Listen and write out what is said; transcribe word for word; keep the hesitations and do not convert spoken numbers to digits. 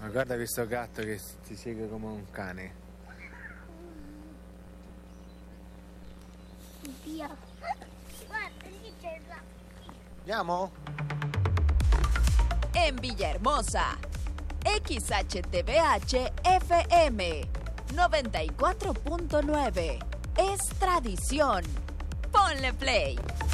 Ma guarda questo gatto che ti segue come un cane. Via. Guarda, lì c'è la... Andiamo? En Villahermosa, X H T V H F M noventa y cuatro punto nueve. Es tradición. Ponle play.